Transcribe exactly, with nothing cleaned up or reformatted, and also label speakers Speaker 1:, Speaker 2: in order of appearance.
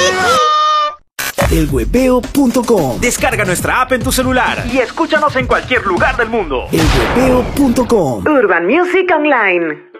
Speaker 1: el webeo punto com.
Speaker 2: Descarga nuestra app en tu celular y escúchanos en cualquier lugar del mundo.
Speaker 1: el webeo punto com.
Speaker 3: Urban Music Online.